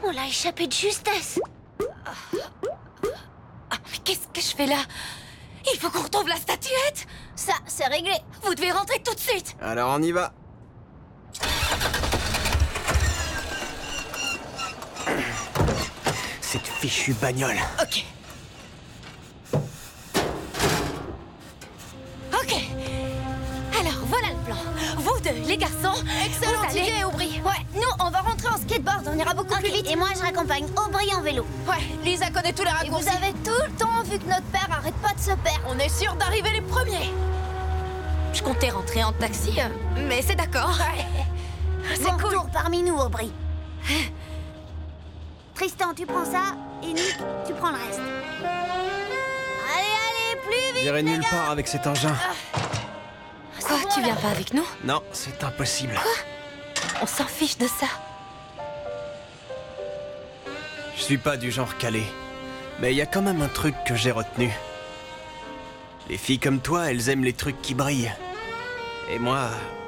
On l'a échappé de justesse. Mais qu'est-ce que je fais là? Il faut qu'on retrouve la statuette. Ça, c'est réglé. Vous devez rentrer tout de suite. Alors on y va. Cette fichue bagnole. Ok. Ok. Alors, voilà le plan. Vous deux, les garçons, Excellente vous allez... idée, Aubry. Ouais, nous, on va rentrer en skateboard. On ira beaucoup plus vite. Et moi, je raccompagne Aubry en vélo. Ouais, Lisa connaît tous les Et raccourcis. vous avez tout le temps vu que notre père arrête pas de se perdre. On est sûr d'arriver les premiers. Je comptais rentrer en taxi, mais c'est d'accord. C'est Bon cool. retour parmi nous, Aubry. Tristan, tu prends ça, et Nick, tu prends le reste. Allez, plus vite, J'irai les nulle gars. part avec cet engin. Quoi, tu viens pas avec nous? Non, c'est impossible. On s'en fiche de ça. Je suis pas du genre calé. Mais il y a quand même un truc que j'ai retenu. Les filles comme toi, elles aiment les trucs qui brillent. Et moi,